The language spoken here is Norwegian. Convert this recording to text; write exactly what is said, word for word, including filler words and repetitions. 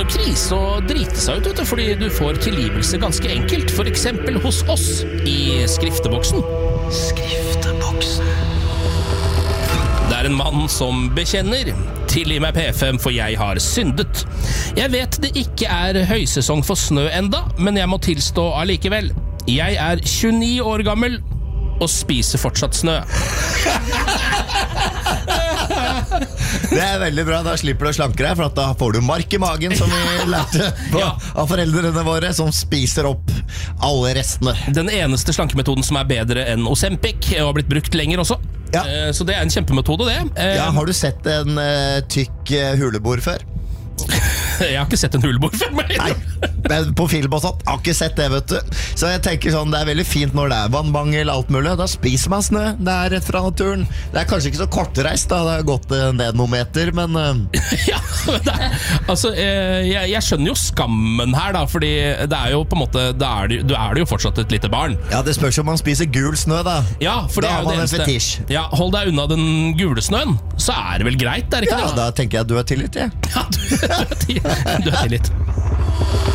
noe krise å drite seg ut, vet du, fordi du får tilgivelse ganske enkelt. For eksempel hos oss i skrifteboksen. Skrifteboksen. Det er en mann som bekjenner: tilgi meg P fem, for jeg har syndet. Jeg vet det ikke er høysesong for snø enda, men jeg må tilstå allikevel. Jeg er tjueni år gammel og spiser fortsatt snø. Det er veldig bra, da slipper du å slanke deg, for at da får du mark i magen, som vi lærte på, Ja. av foreldrene våre, som spiser opp alle restene. Den eneste slankemetoden som er bedre enn Ozempic, og har blitt brukt lenger også. Ja. Eh, Så det er en kjempemetode, det. Eh, Ja, har du sett en uh, tykk uh, hulebord før? Jeg har ikke sett en hulebord før meg. Nei, men på film og sånt, har ikke sett det, vet du. Så jeg tenker sånn, det er veldig fint når det er vannmangel, alt mulig. Da spiser man snø, det er rett fra naturen. Det er kanskje ikke så kortreist da, det har gått uh, ned noen meter, men uh, Ja, men det er, altså, eh, jeg, jeg skjønner jo skammen her, da, fordi det er jo på en måte, da er du, du er det jo fortsatt et lite barn. ja, det spørs om man spiser gul snø da. Ja, for det Da er jo har man det en eneste. fetisj. Ja, hold deg unna den gule snøen, så er det vel greit, er det ikke Ja, det? da tenker jeg at du er tilgitt, ja. Ja, du, du er tilgitt. Du er tilgitt.